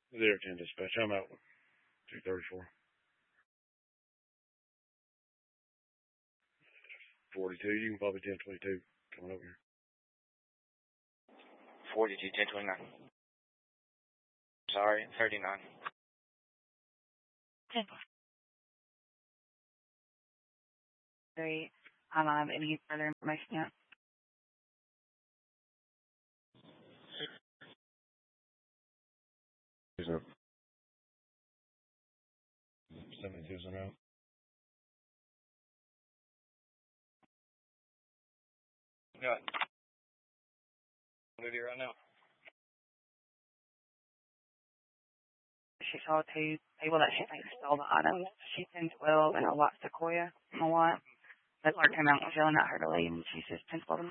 010 dispatch. I'm out 234. 42. You can probably 1022 coming over here. 42, 1029. Sorry, 39. 10. Great. I don't have any further information yet. He's up. 72's an out. Good. Move you right now. She saw 2 people that she thinks stole the items. She's 1012 and a white Sequoia. A white. That clerk came out and was yelling at her to leave, and she says 1012.